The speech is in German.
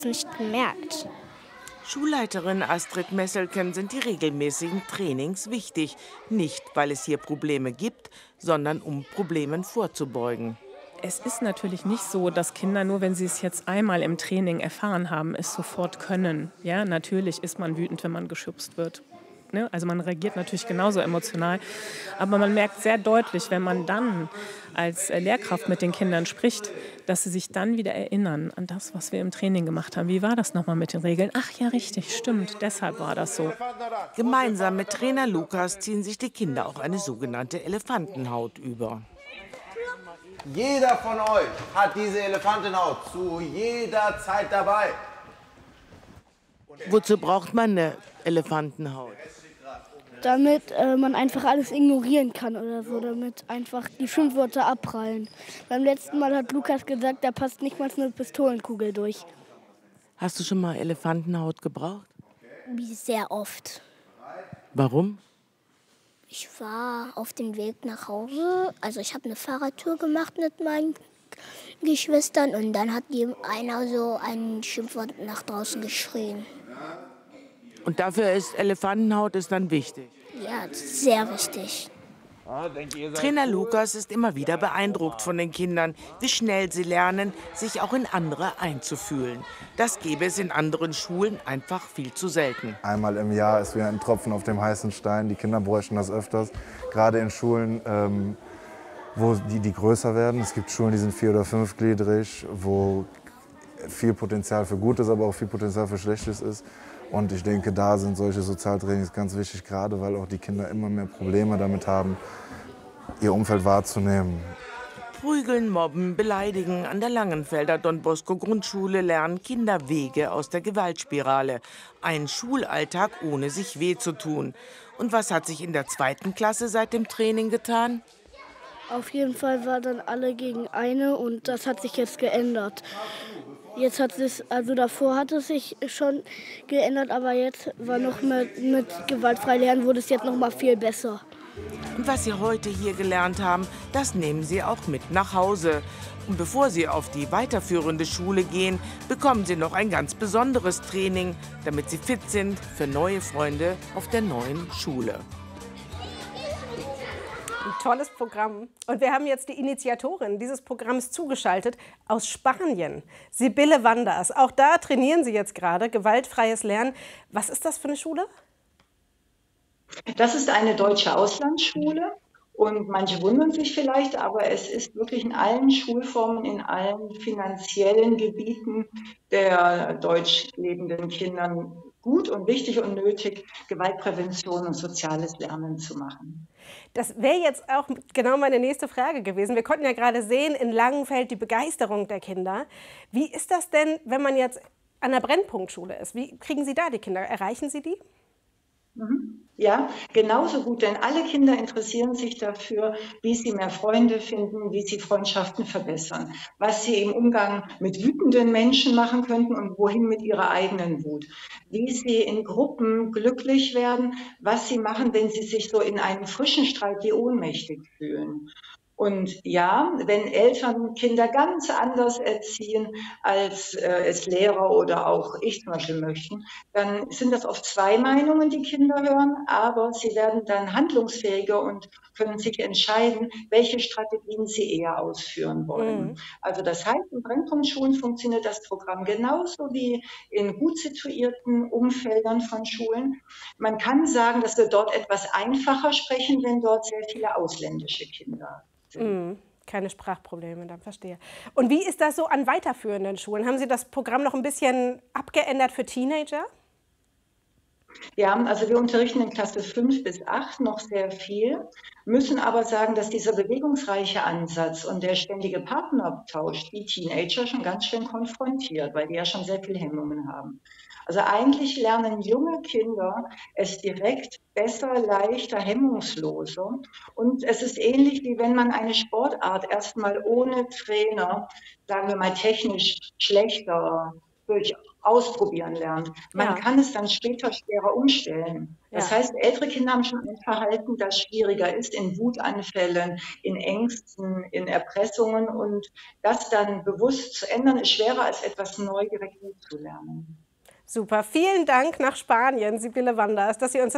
nicht bemerkt. Schulleiterin Astrid Messelken sind die regelmäßigen Trainings wichtig. Nicht, weil es hier Probleme gibt, sondern um Problemen vorzubeugen. Es ist natürlich nicht so, dass Kinder nur, wenn sie es jetzt einmal im Training erfahren haben, es sofort können. Ja, natürlich ist man wütend, wenn man geschubst wird. Ne? Also man reagiert natürlich genauso emotional. Aber man merkt sehr deutlich, wenn man dann als Lehrkraft mit den Kindern spricht, dass sie sich dann wieder erinnern an das, was wir im Training gemacht haben. Wie war das nochmal mit den Regeln? Ach ja, richtig, stimmt, deshalb war das so. Gemeinsam mit Trainer Lukas ziehen sich die Kinder auch eine sogenannte Elefantenhaut über. Jeder von euch hat diese Elefantenhaut zu jeder Zeit dabei. Wozu braucht man eine Elefantenhaut? Damit man einfach alles ignorieren kann oder so, damit einfach die Schimpfwörter abprallen. Beim letzten Mal hat Lukas gesagt, da passt nicht mal eine Pistolenkugel durch. Hast du schon mal Elefantenhaut gebraucht? Sehr oft. Warum? Ich war auf dem Weg nach Hause, also ich habe eine Fahrradtour gemacht mit meinen Geschwistern und dann hat einer so ein Schimpfwort nach draußen geschrien. Und dafür ist Elefantenhaut dann wichtig? Ja, sehr wichtig. Trainer Lukas ist immer wieder beeindruckt von den Kindern, wie schnell sie lernen, sich auch in andere einzufühlen. Das gäbe es in anderen Schulen einfach viel zu selten. Einmal im Jahr ist wie ein Tropfen auf dem heißen Stein. Die Kinder bräuchten das öfters. Gerade in Schulen, wo die größer werden. Es gibt Schulen, die sind 4- oder 5gliedrig, wo viel Potenzial für Gutes, aber auch viel Potenzial für Schlechtes ist. Und ich denke, da sind solche Sozialtrainings ganz wichtig, gerade weil auch die Kinder immer mehr Probleme damit haben, ihr Umfeld wahrzunehmen. Prügeln, mobben, beleidigen. An der Langenfelder Don Bosco Grundschule lernen Kinder Wege aus der Gewaltspirale. Ein Schulalltag ohne sich weh zu tun. Und was hat sich in der 2. Klasse seit dem Training getan? Auf jeden Fall waren dann alle gegen eine und das hat sich jetzt geändert. Jetzt hat es, also davor hat es sich schon geändert, aber jetzt war noch mit gewaltfrei lernen wurde es jetzt noch mal viel besser. Und was Sie heute hier gelernt haben, das nehmen Sie auch mit nach Hause. Und bevor Sie auf die weiterführende Schule gehen, bekommen Sie noch ein ganz besonderes Training, damit Sie fit sind für neue Freunde auf der neuen Schule. Ein tolles Programm. Und wir haben jetzt die Initiatorin dieses Programms zugeschaltet aus Spanien, Sibylle Wanders. Auch da trainieren Sie jetzt gerade gewaltfreies Lernen. Was ist das für eine Schule? Das ist eine deutsche Auslandsschule und manche wundern sich vielleicht, aber es ist wirklich in allen Schulformen, in allen finanziellen Gebieten der deutsch lebenden Kindern gut und wichtig und nötig, Gewaltprävention und soziales Lernen zu machen. Das wäre jetzt auch genau meine nächste Frage gewesen. Wir konnten ja gerade sehen, in Langenfeld die Begeisterung der Kinder. Wie ist das denn, wenn man jetzt an der Brennpunktschule ist? Wie kriegen Sie da die Kinder? Erreichen Sie die? Ja, genauso gut, denn alle Kinder interessieren sich dafür, wie sie mehr Freunde finden, wie sie Freundschaften verbessern, was sie im Umgang mit wütenden Menschen machen könnten und wohin mit ihrer eigenen Wut, wie sie in Gruppen glücklich werden, was sie machen, wenn sie sich so in einem frischen Streit wie ohnmächtig fühlen. Und ja, wenn Eltern Kinder ganz anders erziehen, als es Lehrer oder auch ich zum Beispiel möchten, dann sind das oft 2 Meinungen, die Kinder hören, aber sie werden dann handlungsfähiger und können sich entscheiden, welche Strategien sie eher ausführen wollen. Also das heißt, in Brennpunktschulen funktioniert das Programm genauso wie in gut situierten Umfeldern von Schulen. Man kann sagen, dass wir dort etwas einfacher sprechen, wenn dort sehr viele ausländische Kinder keine Sprachprobleme, dann verstehe. Und wie ist das so an weiterführenden Schulen? Haben Sie das Programm noch ein bisschen abgeändert für Teenager? Ja, also wir unterrichten in Klasse 5 bis 8 noch sehr viel, müssen aber sagen, dass dieser bewegungsreiche Ansatz und der ständige Partnertausch die Teenager schon ganz schön konfrontiert, weil die ja schon sehr viel Hemmungen haben. Also eigentlich lernen junge Kinder es direkt besser, leichter, hemmungsloser. Und es ist ähnlich, wie wenn man eine Sportart erstmal ohne Trainer, sagen wir mal technisch schlechter ausprobieren lernt. Man kann es dann später schwerer umstellen. Das heißt, ältere Kinder haben schon ein Verhalten, das schwieriger ist in Wutanfällen, in Ängsten, in Erpressungen. Und das dann bewusst zu ändern, ist schwerer, als etwas neu direkt zu lernen. Super. Vielen Dank nach Spanien, Sibylle Wanders, dass Sie uns